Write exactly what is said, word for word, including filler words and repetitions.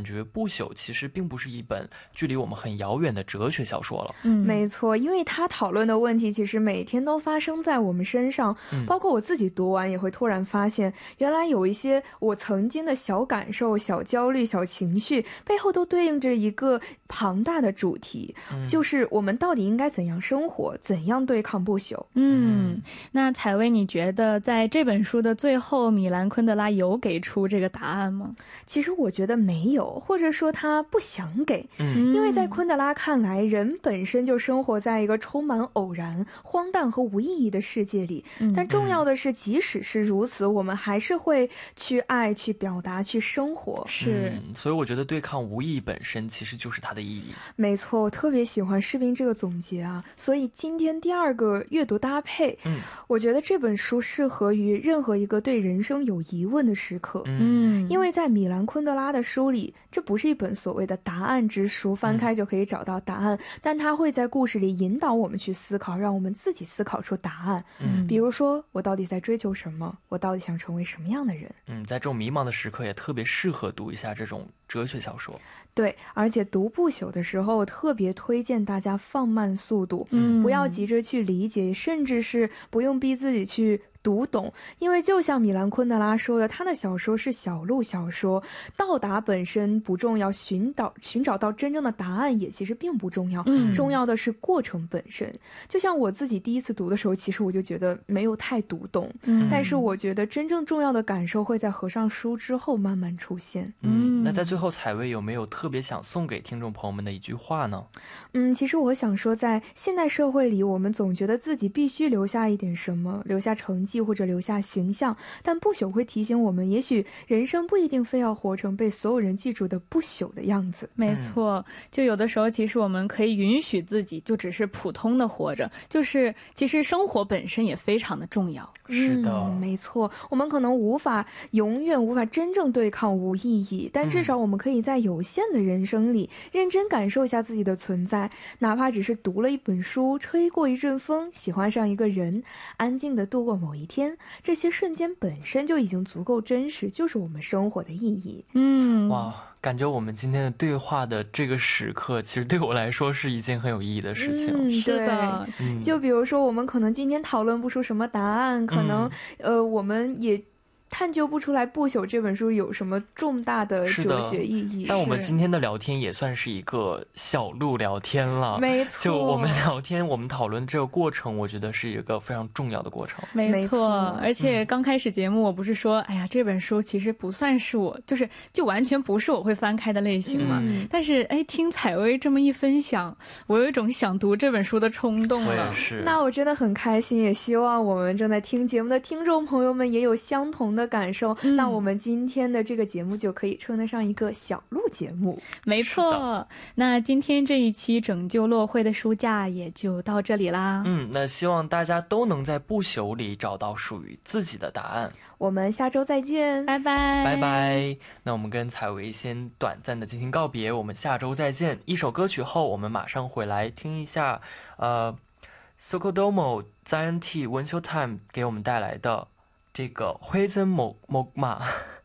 觉不朽其实并不是一本距离我们很遥远的哲学小说了。 嗯，没错，因为他讨论的问题其实每天都发生在我们身上， 嗯、 包括我自己读完也会突然发现，原来有一些我曾经的小感受、小焦虑、小情绪背后都对应着一个庞大的主题、嗯、就是我们到底应该怎样生活，怎样对抗不朽。 嗯，那采薇，你觉得在这本书的最后，米兰昆德拉有给出这个答案吗？ 其实我觉得没有，或者说他不想给、 嗯、 因为在昆德拉看来，人本身就生活在一个充满偶然、荒诞和无意义的世界里、嗯、但重要的是即使是如此，我们还是会去爱、去表达、去生活。 是、 嗯、所以我觉得对抗无意本身其实就是它的意义。 没错，我特别喜欢士兵这个总结啊。所以今天第二个阅读搭配、嗯、我觉得这本书适合于任何一个对人生有疑问的时刻。 嗯， 因为在米兰昆德拉的书里，这不是一本所谓的答案之书，翻开就可以找到答案、嗯、但它会在故事里引导我们去思考，让我们自己思考出答案。嗯，比如说我到底在追求什么，我到底想成为什么样的人。 嗯，在这种迷茫的时刻也特别适合读一下这种哲学小说。 对，而且读不朽的时候特别推荐大家放慢速度、嗯、不要急着去理解，甚至是不用逼自己去读懂，因为就像米兰昆德拉说的，他的小说是小路小说，到达本身不重要，寻找寻找到真正的答案也其实并不重要、嗯、重要的是过程本身。就像我自己第一次读的时候，其实我就觉得没有太读懂、嗯、但是我觉得真正重要的感受会在合上书之后慢慢出现。 嗯，那在最后采薇有没有特别想送给听众朋友们的一句话呢？ 嗯，其实我想说，在现代社会里，我们总觉得自己必须留下一点什么，留下成绩或者留下形象，但不朽会提醒我们，也许人生不一定非要活成被所有人记住的不朽的样子。 没错，就有的时候其实我们可以允许自己就只是普通的活着，就是其实生活本身也非常的重要。 是的、 嗯、没错，我们可能无法永远无法真正对抗无意义，但至少我们可以在有限的人生里认真感受一下自己的存在，哪怕只是读了一本书，吹过一阵风，喜欢上一个人，安静地度过某一天，这些瞬间本身就已经足够真实，就是我们生活的意义。 嗯， 哇，感觉我们今天的对话的这个时刻其实对我来说是一件很有意义的事情。 嗯， 是的、 嗯、就比如说我们可能今天讨论不出什么答案，可能、嗯、呃，我们也探究不出来不朽这本书有什么重大的哲学意义， 但我们今天的聊天也算是一个小路聊天了。 没错， 就我们聊天我们讨论这个过程，我觉得是一个非常重要的过程。 没错，而且刚开始节目我不是说、嗯、哎呀这本书其实不算是我就是就完全不是我会翻开的类型嘛、嗯、但是哎听采薇这么一分享，我有一种想读这本书的冲动了。 我也是。 那我真的很开心，也希望我们正在听节目的听众朋友们也有相同的感受、嗯、那我们今天的这个节目就可以称得上一个小路节目。 没错，那今天这一期拯救落灰的书架也就到这里啦。 嗯，那希望大家都能在不朽里找到属于自己的答案。 我们下周再见， 拜拜拜拜。那我们跟采薇先短暂的进行告别，我们下周再见。一首歌曲后我们马上回来听一下呃 Sokodomo Zion T 文秀 Time 给我们带来的这个灰真木木马。